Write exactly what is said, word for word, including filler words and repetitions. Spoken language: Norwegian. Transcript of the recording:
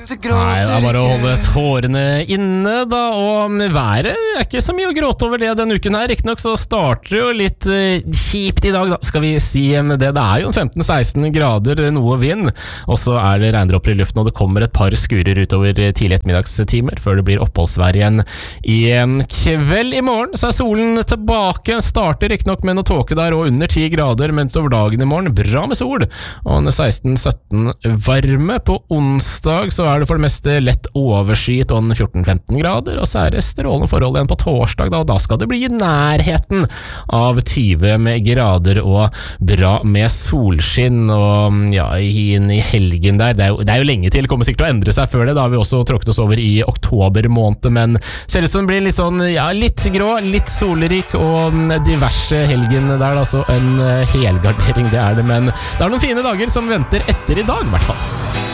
Nei, det er bare å holde tårene inne da, og været er ikke så mye å gråte over det denne uken her. Riktig nok så starter det jo litt uh, kjipt i dag da, skal vi si det. Det er jo femten seksten grader, noe vind, og så er det regndråper i luften, og det kommer et par skurer utover tidlig ettermiddagstimer, før det blir oppholdsvær igjen i kveld. I morgen så er solen tilbake, starter riktig nok med noe tåke der, og under ti grader, mens over dagen i morgen, bra med sol, og seksten sytten varme. På onsdag så er det for det meste lett overskyet og fjorten femten grader, og så er det strålende forhold igjen på torsdag da, og da skal det bli i nærheten av tyve med grader og bra med solskinn, og ja, inn i helgen der, det er, jo, det er jo lenge til, det kommer sikkert til å endre seg før det, da har vi også tråkket oss over i oktober måned, men ser ut som det blir litt sånn, ja, litt grå, litt solrik og diverse helgen der, altså en helgardering, det er det, men det er noen fine dager som venter etter i dag, i hvert fall.